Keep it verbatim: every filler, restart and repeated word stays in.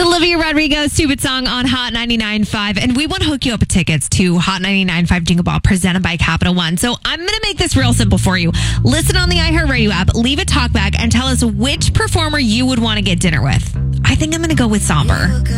Olivia Rodrigo, Stupid Song on Hot ninety-nine point five. And we want to hook you up with tickets to Hot ninety-nine point five Jingle Ball presented by Capital One. So I'm going to make this real simple for you. Listen on the iHeartRadio app, leave a talkback, and tell us which performer you would want to get dinner with. I think I'm going to go with Somber.